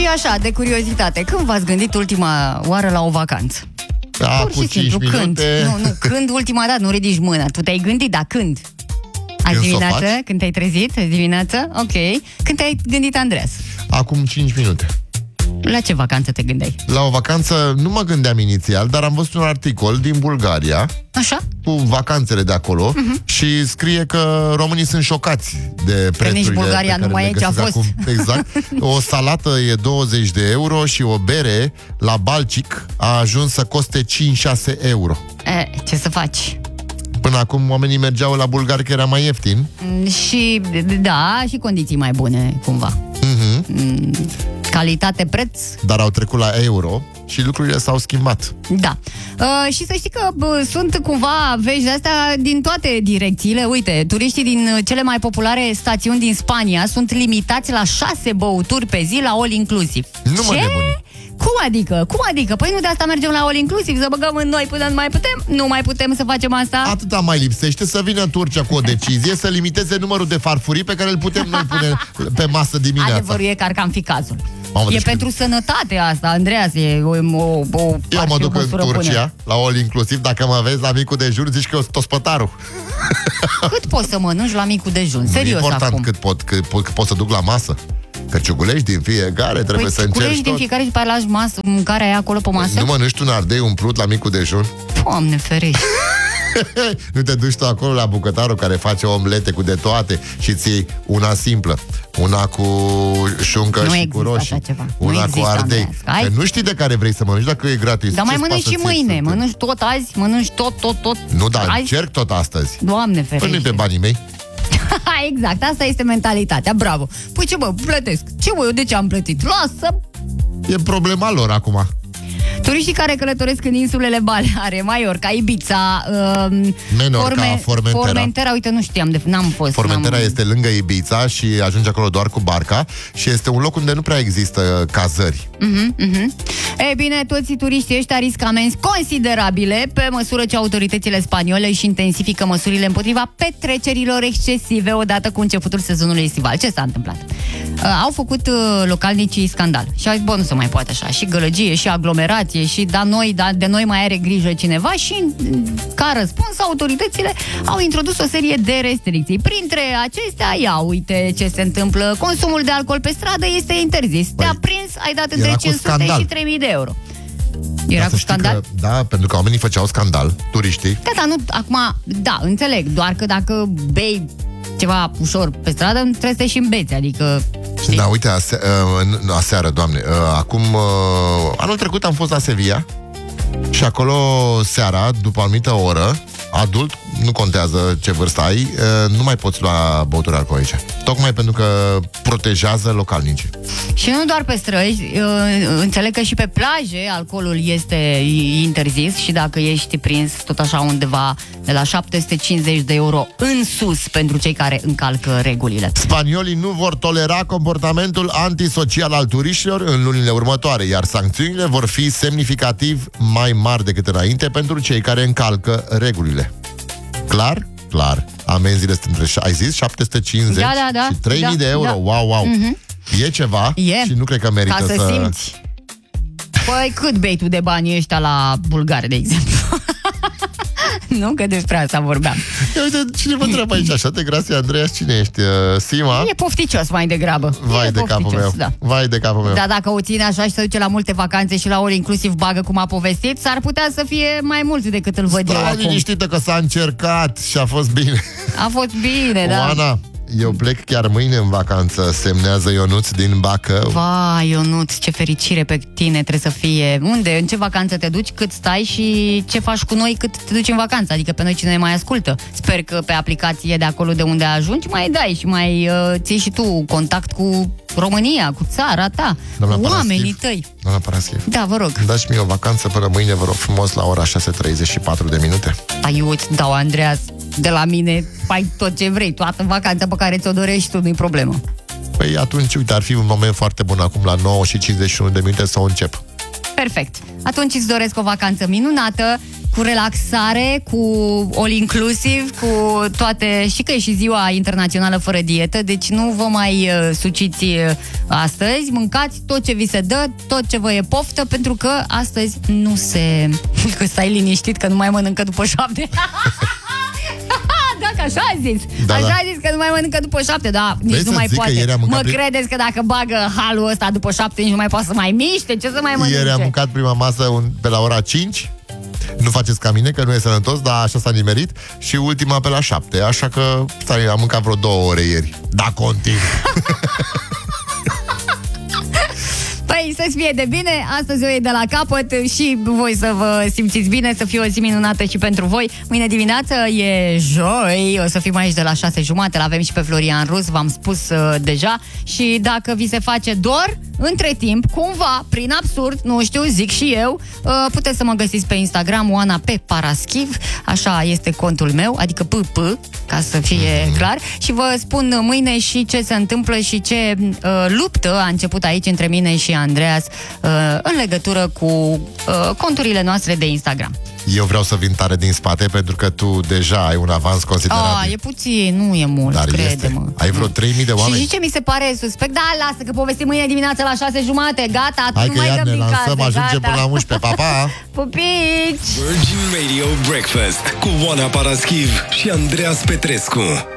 Și așa, de curiozitate, când v-ați gândit ultima oară la o vacanță? Pur și simplu, când? Nu, când ultima dată, nu ridici mâna. Tu te-ai gândit, dar când? Azi dimineață? Când te-ai trezit? Azi dimineață? Ok. Când te-ai gândit, Andreas? Acum 5 minute. La ce vacanță te gândeai? La o vacanță nu mă gândeam inițial, dar am văzut un articol din Bulgaria. Așa? Cu vacanțele de acolo și scrie că românii sunt șocați de prețurile. Că nici Bulgaria nu mai e ce a fost. Acum. Exact. O salată e 20 de euro și o bere la Balcic a ajuns să coste 5-6 euro. Ce să faci? Până acum oamenii mergeau la bulgari că era mai ieftin. Și, da, și condiții mai bune, cumva. Calitate-preț. Dar au trecut la euro și lucrurile s-au schimbat. Da. Și să știi că sunt cumva vești de astea din toate direcțiile. Uite, turiștii din cele mai populare stațiuni din Spania sunt limitați la 6 băuturi pe zi la all inclusiv. Nu mă nebuni. Cum adică? Cum adică? Păi nu de asta mergem la all inclusiv, să băgăm în noi până nu mai putem? Nu mai putem să facem asta? Atâta mai lipsește să vină Turcia cu o decizie să limiteze numărul de farfurii pe care îl putem noi pune pe masă dimineața. Adevărul e că ar cam fi cazul. E pentru sănătate asta, Andreas, e o eu mă duc în Turcia, la all inclusiv, dacă mă vezi la micul dejun, zici că eu sunt ospătarul. Cât poți să mănânci la micul dejun? Serios important acum. Cât poți să duc la masă. Că ciugulești din fiecare, trebuie să încerci tot. din fiecare și pe aia lași mâncarea aia acolo pe masă? Nu mănânci un ardei umplut la micul dejun? Doamne ferești! Nu te duci tu acolo la bucătarul care face omlete cu de toate și ții una simplă, una cu șuncă nu și cu roșii, una nu cu ardei. Că nu știi de care vrei să mănânci, dacă e gratis. Dar mai mănânci și mâine, mănânci tot azi, mănânci tot. Nu, dar încerc tot astăzi. Doamne ferește. Până pe banii mei. Exact, asta este mentalitatea, bravo. Păi ce bă, plătesc? Ce bă, eu de ce am plătit? Lasă! E problema lor acum. Turiștii care călătoresc în insulele Baleare, Mallorca, Ibiza, Menorca, Formentera, uite, nu știam, n-am fost. Formentera este lângă Ibiza și ajunge acolo doar cu barca și este un loc unde nu prea există cazări. Ei bine, toți turiștii ăștia riscă amenzi considerabile pe măsură ce autoritățile spaniole își intensifică măsurile împotriva petrecerilor excesive odată cu începutul sezonului estival. Ce s-a întâmplat? Au făcut localnicii scandal și au zis, bă, nu se mai poate așa, și gălăgie, și aglomerație, și de noi mai are grijă cineva și ca răspuns autoritățile au introdus o serie de restricții. Printre acestea, ia uite ce se întâmplă, consumul de alcool pe stradă este interzis. Te-a prins, ai dat între 500 și 3000 de euro. Era cu scandal? Da, pentru că oamenii făceau scandal, turiștii. Da, nu, acum, da, înțeleg, doar că dacă bei ceva ușor pe stradă, trebuie să te și îmbeți, adică, știi? Da, uite, aseară, Doamne, acum, anul trecut am fost la Sevilla și acolo, seara, după o anumită oră, adult, nu contează ce vârstă ai, nu mai poți lua băuturi alcoolice. Tocmai pentru că protejează localnicii. Și nu doar pe străzi, înțeleg că și pe plaje alcoolul este interzis și dacă ești prins tot așa undeva de la 750 de euro în sus pentru cei care încalcă regulile. Spaniolii nu vor tolera comportamentul antisocial al turiștilor în lunile următoare, iar sancțiunile vor fi semnificativ mai mari decât înainte pentru cei care încalcă regulile. Clar? Clar. Amenziile sunt între, ai zis, 750 și 3000 de euro. Wow. E ceva și nu cred că merită ca să simți. Păi cât bei tu de banii ăștia la bulgari, de exemplu? Nu, că despre asta vorbeam. Uite, cine mă întreabă aici așa de grație, Andreas, cine ești? Sima? E pofticios mai degrabă. Vai de capul meu. Da. Vai de capul meu. Dar dacă o ține așa și se duce la multe vacanțe și la ori inclusiv bagă cum a povestit, s-ar putea să fie mai mulți decât îl văd eu acum. Liniștită că s-a încercat și a fost bine. A fost bine, da. Oana, eu plec chiar mâine în vacanță, semnează Ionuț din Bacău. Vai, Ionuț, ce fericire pe tine trebuie să fie. Unde? În ce vacanță te duci? Cât stai și ce faci cu noi cât te duci în vacanță? Adică pe noi cine ne mai ascultă? Sper că pe aplicație de acolo de unde ajungi mai dai și mai ții și tu contact cu România, cu țara ta, cu oamenii tăi. Doamna Paraschiv. Da, vă rog. Dați mie o vacanță până mâine, vă rog frumos, la ora 6:34 de minute. Ai, eu îți dau, Andreas, de la mine, fai tot ce vrei, toată vacanța pe care ți-o dorești tu, nu-i problemă. Păi atunci, uite, ar fi un moment foarte bun acum la 9:51 de minute să o încep. Perfect. Atunci îți doresc o vacanță minunată, cu relaxare, cu all inclusive, cu toate, și că e și ziua internațională fără dietă, deci nu vă mai suciți astăzi, mâncați tot ce vi se dă, tot ce vă e poftă, pentru că astăzi nu se... că stai liniștit că nu mai mănâncă după 7. Dacă așa a zis. Da, așa da. a zis că nu mai mănâncă după 7, da, nici nu mai poate. Mă credeți că dacă bagă halul ăsta după 7, nici nu mai poate să mai miște? Ce să mai mănânce? Ieri am mâncat prima masă pe la ora 5. Nu faceți ca mine, că nu e sănătos, dar așa s-a nimerit. Și ultima pe la 7. Așa că am mâncat vreo 2 ore ieri. Da, continuu. Păi să-ți fie de bine, astăzi o iei de la capăt și voi să vă simțiți bine, să fie o zi minunată și pentru voi. Mâine dimineață e joi, o să fim aici de la 6:30, l-avem și pe Florian Rus, v-am spus deja. Și dacă vi se face dor, între timp, cumva, prin absurd, nu știu, zic și eu, puteți să mă găsiți pe Instagram, Oana pe Paraschiv, așa este contul meu, adică PP, ca să fie clar. Și vă spun mâine și ce se întâmplă și ce luptă a început aici între mine și Andreas în legătură cu conturile noastre de Instagram. Eu vreau să vin tare din spate, pentru că tu deja ai un avans considerabil. E puțin, nu e mult, dar crede-mă. Ai vreo 3000 de oameni. Și zice, mi se pare suspect. Da, lasă că povestim mâine dimineața la 6:30. Gata, hai nu că mai iar dăm ne din lansăm, casă, ajungem gata. până la 11. Pa, pa! Pupici! Virgin Radio Breakfast cu Oana Paraschiv și Andreas Petrescu.